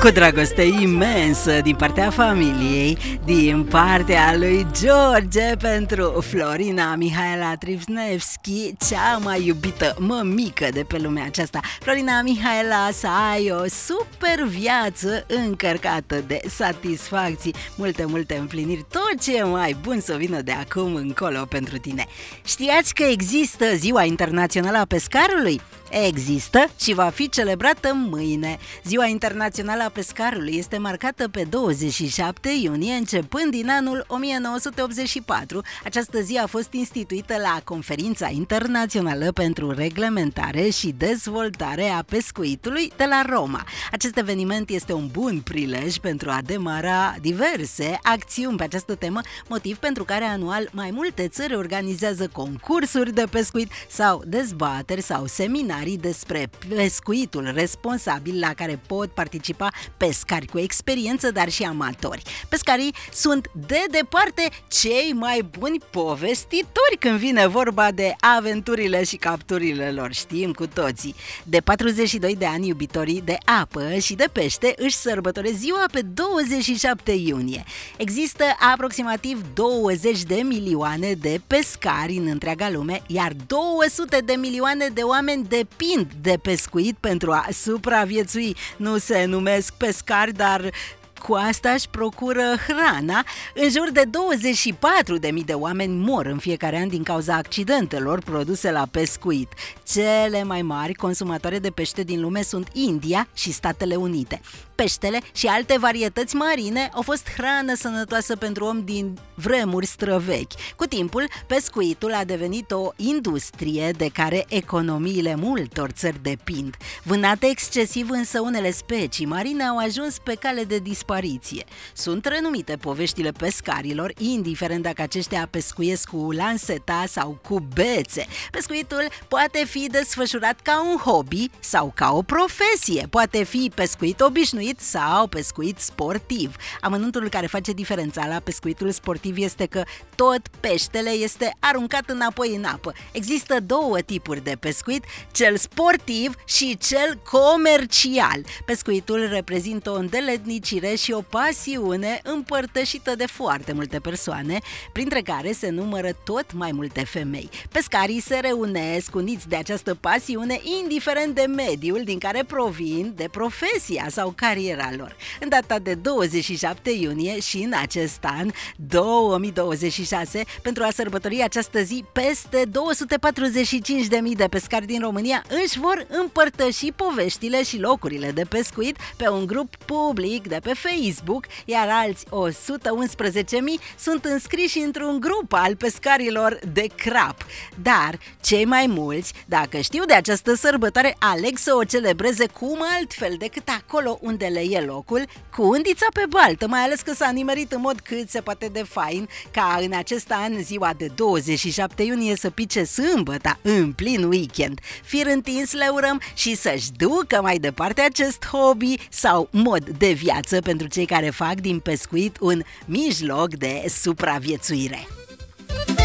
Cu dragoste imensă din partea familiei, din partea lui George pentru Florina Mihaela Trifnevski, cea mai iubită mămică de pe lumea aceasta. Florina Mihaela, să ai o super viață încărcată de satisfacții, multe împliniri, tot ce e mai bun să vină de acum încolo pentru tine. Știați că există Ziua Internațională a Pescarului? Există și va fi celebrată mâine. Ziua Internațională a Pescarului este marcată pe 27 iunie, începând din anul 1984. Această zi a fost instituită la Conferința Internațională pentru Reglementare și Dezvoltare a Pescuitului de la Roma. Acest eveniment este un bun prilej pentru a demara diverse acțiuni pe această temă, motiv pentru care anual mai multe țări organizează concursuri de pescuit sau dezbateri sau seminarii despre pescuitul responsabil la care pot participa pescari cu experiență, dar și amatori. Pescarii sunt de departe cei mai buni povestitori când vine vorba de aventurile și capturile lor, știm cu toții. De 42 de ani, iubitorii de apă și de pește își sărbătoresc ziua pe 27 iunie. Există aproximativ 20 de milioane de pescari în întreaga lume, iar 200 de milioane de oameni depind de pescuit pentru a supraviețui. Nu se numesc pescari, dar cu asta își procură hrana. În jur de 24.000 de oameni mor în fiecare an din cauza accidentelor produse la pescuit. Cele mai mari consumatoare de pește din lume sunt India și Statele Unite. Peștele și alte varietăți marine au fost hrană sănătoasă pentru om din vremuri străvechi. Cu timpul, pescuitul a devenit o industrie de care economiile multor țări depind. Vânate excesiv, însă, unele specii marine au ajuns pe cale de dispariție. Sunt renumite poveștile pescarilor, indiferent dacă aceștia pescuiesc cu lanseta sau cu bețe. Pescuitul poate fi desfășurat ca un hobby sau ca o profesie. Poate fi pescuit obișnuit sau pescuit sportiv. Amănuntul care face diferența la pescuitul sportiv este că tot peștele este aruncat înapoi în apă. Există două tipuri de pescuit, cel sportiv și cel comercial. Pescuitul reprezintă o îndeletnicire și o pasiune împărtășită de foarte multe persoane, printre care se numără tot mai multe femei. Pescarii se reunesc uniți de această pasiune, indiferent de mediul din care provin, de profesia sau cariera lor. În data de 27 iunie și în acest an 2026, pentru a sărbători această zi, peste 245.000 de pescari din România își vor împărtăși poveștile și locurile de pescuit pe un grup public de pe Facebook, iar alți 111.000 sunt înscriși într-un grup al pescarilor de crap. Dar cei mai mulți, dacă știu de această sărbătoare, aleg să o celebreze cum altfel decât acolo unde le e locul, cu undița pe baltă, mai ales că s-a nimerit în mod cât se poate de fain ca în acest an ziua de 27 iunie să pice sâmbăta în plin weekend. Fir întins le urăm și să-și ducă mai departe acest hobby sau mod de viață pentru cei care fac din pescuit un mijloc de supraviețuire.